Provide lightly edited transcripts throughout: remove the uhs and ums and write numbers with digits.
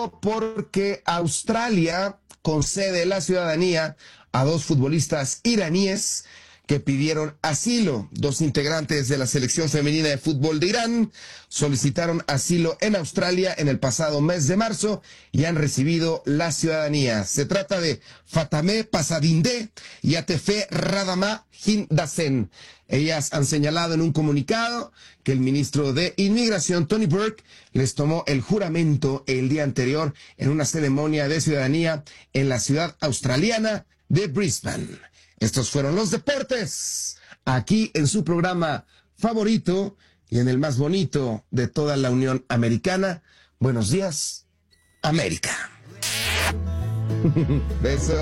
esto porque Australia concede la ciudadanía a dos futbolistas iraníes que pidieron asilo. Dos integrantes de la selección femenina de fútbol de Irán solicitaron asilo en Australia en el pasado mes de marzo y han recibido la ciudadanía. Se trata de Fatemeh Pasadinde y Atefe Radama Hindasen. Ellas han señalado en un comunicado que el ministro de Inmigración, Tony Burke, les tomó el juramento el día anterior en una ceremonia de ciudadanía en la ciudad australiana de Brisbane. Estos fueron los deportes, aquí en su programa favorito y en el más bonito de toda la Unión Americana. Buenos días, América. Beso.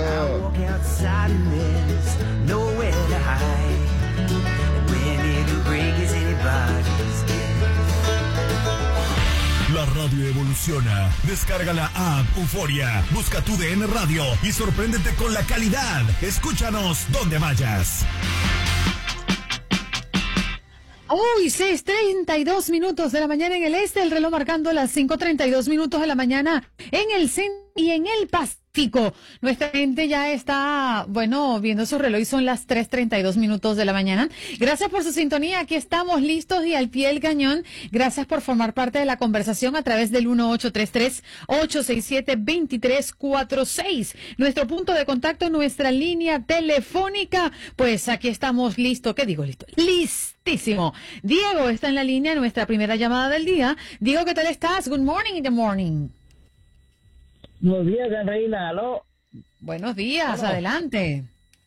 La radio evoluciona. Descarga la app Euforia. Busca tu DN Radio y sorpréndete con la calidad. Escúchanos donde vayas. Uy, 6:32 de la mañana en el este, el reloj marcando las 5:32 de la mañana en el centro y en el Pacífico. Nuestra gente ya está, viendo su reloj y son las 3:32 de la mañana. Gracias por su sintonía, aquí estamos listos y al pie del cañón. Gracias por formar parte de la conversación a través del 1833-867-2346. Nuestro punto de contacto, nuestra línea telefónica. Pues aquí estamos listos, ¿qué digo listo? Listísimo. Diego está en la línea, nuestra primera llamada del día. Diego, ¿qué tal estás? Good morning in the morning. Buenos días, Reina, aló. Buenos días, adelante.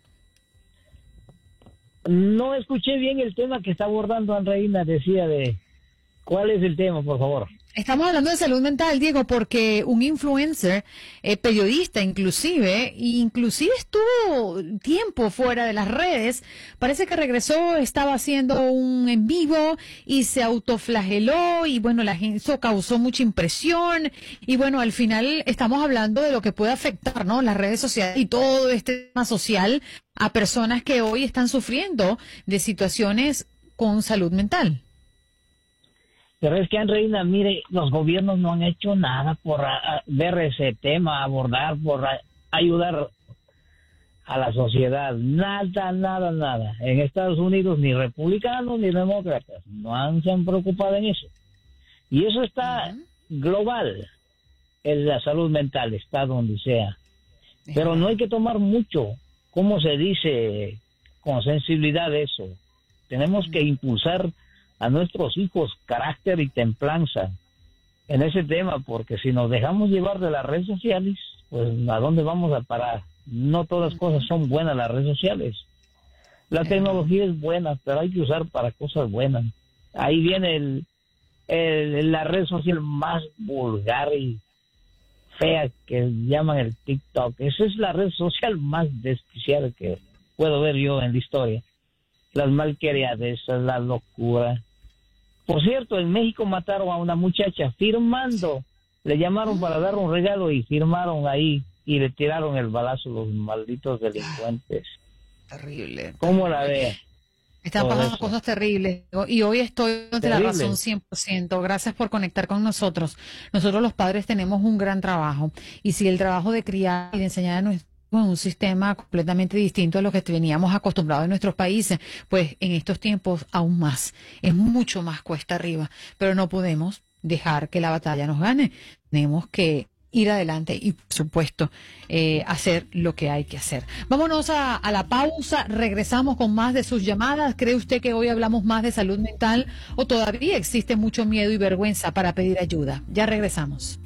No escuché bien el tema que está abordando Reina, decía de... ¿Cuál es el tema, por favor? Estamos hablando de salud mental, Diego, porque un influencer, periodista inclusive estuvo tiempo fuera de las redes, parece que regresó, estaba haciendo un en vivo y se autoflageló y la gente, eso causó mucha impresión y al final estamos hablando de lo que puede afectar, ¿no? Las redes sociales y todo este tema social a personas que hoy están sufriendo de situaciones con salud mental. Pero es que, Reina, mire, los gobiernos no han hecho nada por ver ese tema, abordar, por ayudar a la sociedad. Nada. En Estados Unidos ni republicanos ni demócratas se han preocupado en eso. Y eso está global. La salud mental está donde sea. Pero no hay que tomar mucho, ¿cómo se dice? Con sensibilidad eso. Tenemos que impulsar a nuestros hijos carácter y templanza en ese tema, porque si nos dejamos llevar de las redes sociales, pues ¿a dónde vamos a parar? No todas las cosas son buenas las redes sociales. La tecnología es buena, pero hay que usar para cosas buenas. Ahí viene la red social más vulgar y fea que llaman el TikTok. Esa es la red social más desquiciada que puedo ver yo en la historia. Las malcriadezas, la locura. Por cierto, en México mataron a una muchacha firmando. Le llamaron para dar un regalo y firmaron ahí y le tiraron el balazo los malditos delincuentes. Terrible. ¿Cómo la ve? Están pasando cosas terribles y hoy estoy de la razón 100%. Gracias por conectar con nosotros. Nosotros los padres tenemos un gran trabajo y si el trabajo de criar y de enseñar a nuestros un sistema completamente distinto a lo que veníamos acostumbrados en nuestros países, pues en estos tiempos aún más, es mucho más cuesta arriba, pero no podemos dejar que la batalla nos gane, tenemos que ir adelante y por supuesto hacer lo que hay que hacer. Vámonos a la pausa, regresamos con más de sus llamadas. ¿Cree usted que hoy hablamos más de salud mental o todavía existe mucho miedo y vergüenza para pedir ayuda? Ya regresamos.